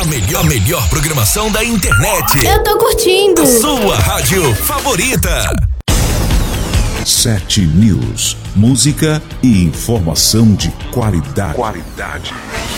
melhor programação da internet. Eu tô curtindo. A sua rádio favorita. 7 News. Música e informação de qualidade.